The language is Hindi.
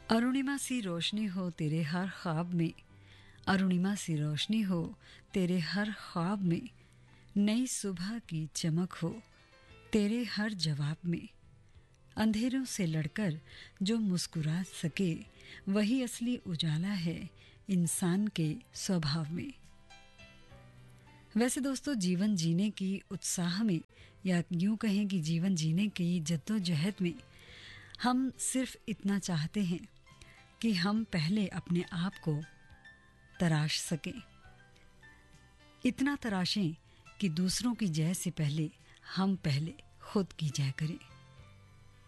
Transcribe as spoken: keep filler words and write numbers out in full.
अरुणिमा सी रोशनी हो तेरे हर ख्वाब में, अरुणिमा सी रोशनी हो तेरे हर ख्वाब में, नई सुबह की चमक हो तेरे हर जवाब में। अंधेरों से लड़कर जो मुस्कुरा सके वही असली उजाला है इंसान के स्वभाव में। वैसे दोस्तों, जीवन जीने की उत्साह में या यूं कहें कि जीवन जीने की जद्दोजहद में हम सिर्फ इतना चाहते हैं कि हम पहले अपने आप को तराश सकें, इतना तराशें कि दूसरों की जय से पहले हम पहले खुद की जय करें।